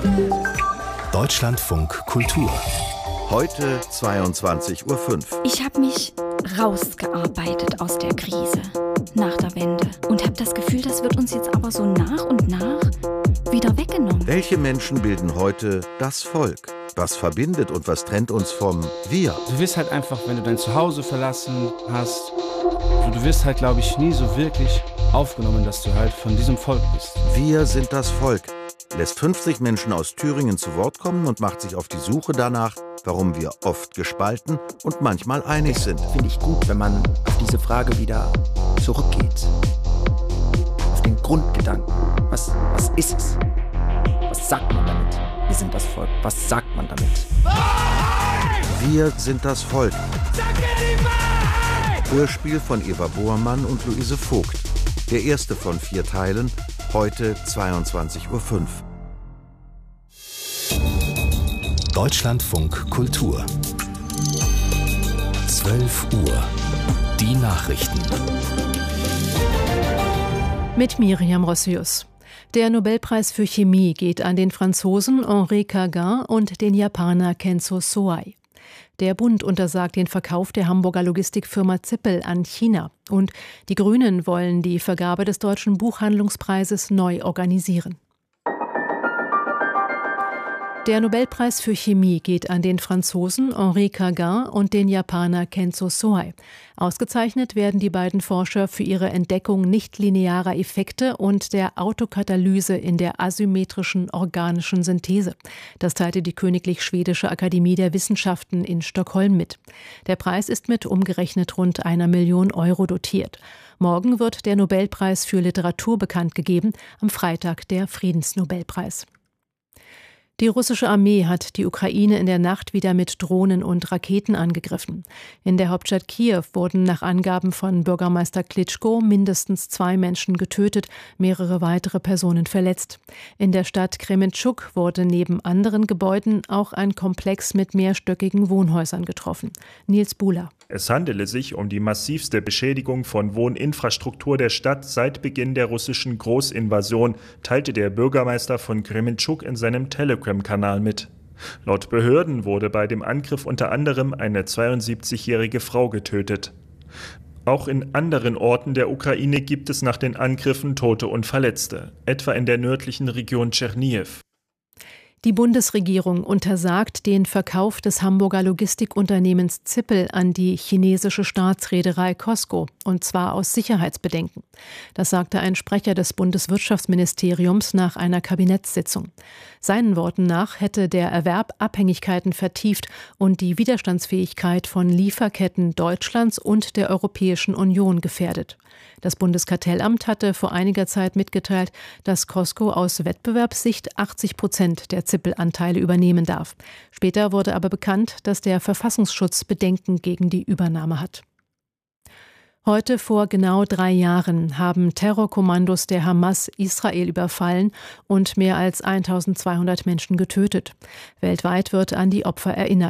Deutschlandfunk Kultur. Heute 22:05 Uhr. Ich habe mich rausgearbeitet aus der Krise nach der Wende und habe das Gefühl, das wird uns jetzt aber so nach und nach wieder weggenommen. Welche Menschen bilden heute das Volk? Was verbindet und was trennt uns vom Wir? Du wirst halt einfach, wenn du dein Zuhause verlassen hast, du wirst halt, glaube ich, nie so wirklich aufgenommen, dass du halt von diesem Volk bist. Wir sind das Volk. Lässt 50 Menschen aus Thüringen zu Wort kommen und macht sich auf die Suche danach, warum wir oft gespalten und manchmal einig sind. Finde ich gut, wenn man auf diese Frage wieder zurückgeht. Auf den Grundgedanken. Was ist es? Was sagt man damit? Wir sind das Volk. Was sagt man damit? Wir sind das Volk. Hörspiel von Eva Bohrmann und Luise Vogt. Der erste von 4 Teilen, heute 22:05 Uhr. Deutschlandfunk Kultur. 12 Uhr. Die Nachrichten. Mit Miriam Rossius. Der Nobelpreis für Chemie geht an den Franzosen Henri Cagin und den Japaner Kenzo Soai. Der Bund untersagt den Verkauf der Hamburger Logistikfirma Zippel an China. Und die Grünen wollen die Vergabe des Deutschen Buchhandlungspreises neu organisieren. Der Nobelpreis für Chemie geht an den Franzosen Henri Cagin und den Japaner Kenzo Soai. Ausgezeichnet werden die beiden Forscher für ihre Entdeckung nichtlinearer Effekte und der Autokatalyse in der asymmetrischen organischen Synthese. Das teilte die Königlich Schwedische Akademie der Wissenschaften in Stockholm mit. Der Preis ist mit umgerechnet rund 1 Million Euro dotiert. Morgen wird der Nobelpreis für Literatur bekannt gegeben, am Freitag der Friedensnobelpreis. Die russische Armee hat die Ukraine in der Nacht wieder mit Drohnen und Raketen angegriffen. In der Hauptstadt Kiew wurden nach Angaben von Bürgermeister Klitschko mindestens 2 Menschen getötet, mehrere weitere Personen verletzt. In der Stadt Krementschuk wurde neben anderen Gebäuden auch ein Komplex mit mehrstöckigen Wohnhäusern getroffen. Nils Buhler. Es handele sich um die massivste Beschädigung von Wohninfrastruktur der Stadt seit Beginn der russischen Großinvasion, teilte der Bürgermeister von Krementschuk in seinem Telegram-Kanal mit. Laut Behörden wurde bei dem Angriff unter anderem eine 72-jährige Frau getötet. Auch in anderen Orten der Ukraine gibt es nach den Angriffen Tote und Verletzte, etwa in der nördlichen Region Tschernihiw. Die Bundesregierung untersagt den Verkauf des Hamburger Logistikunternehmens Zippel an die chinesische Staatsreederei COSCO, und zwar aus Sicherheitsbedenken. Das sagte ein Sprecher des Bundeswirtschaftsministeriums nach einer Kabinettssitzung. Seinen Worten nach hätte der Erwerb Abhängigkeiten vertieft und die Widerstandsfähigkeit von Lieferketten Deutschlands und der Europäischen Union gefährdet. Das Bundeskartellamt hatte vor einiger Zeit mitgeteilt, dass COSCO aus Wettbewerbssicht 80% der Zippel-Anteile übernehmen darf. Später wurde aber bekannt, dass der Verfassungsschutz Bedenken gegen die Übernahme hat. Heute vor genau 3 Jahren haben Terrorkommandos der Hamas Israel überfallen und mehr als 1200 Menschen getötet. Weltweit wird an die Opfer erinnert.